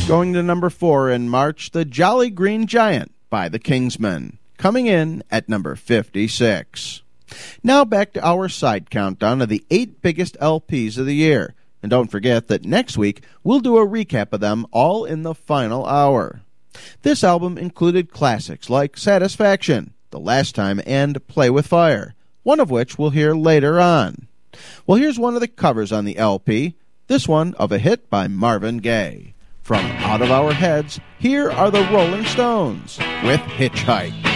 Going to number 4 in March, The Jolly Green Giant by the Kingsmen, coming in at number 56. Now back to our side countdown of the 8 biggest LPs of the year. And don't forget that next week we'll do a recap of them all in the final hour. This album included classics like Satisfaction, The Last Time, and Play With Fire, one of which we'll hear later on. Well, here's one of the covers on the LP, this one of a hit by Marvin Gaye. From Out of Our Heads, here are the Rolling Stones with Hitchhike.